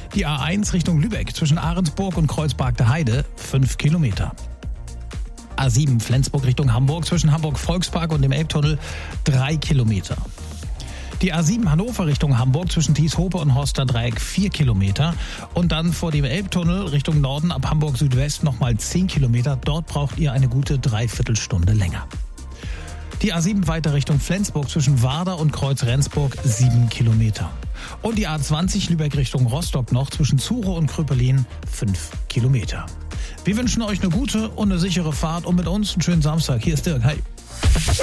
Die A1 Richtung Lübeck zwischen Ahrensburg und Kreuzberg der Heide 5 Kilometer. A7 Flensburg Richtung Hamburg zwischen Hamburg-Volkspark und dem Elbtunnel 3 Kilometer. Die A7 Hannover Richtung Hamburg zwischen Thieshope und Horster Dreieck 4 Kilometer. Und dann vor dem Elbtunnel Richtung Norden ab Hamburg Südwest nochmal 10 Kilometer. Dort braucht ihr eine gute Dreiviertelstunde länger. Die A7 weiter Richtung Flensburg zwischen Warder und Kreuz-Rendsburg 7 Kilometer. Und die A20 Lübeck Richtung Rostock noch zwischen Zuro und Kröpelin 5 Kilometer. Wir wünschen euch eine gute und eine sichere Fahrt und mit uns einen schönen Samstag. Hier ist Dirk. Hey.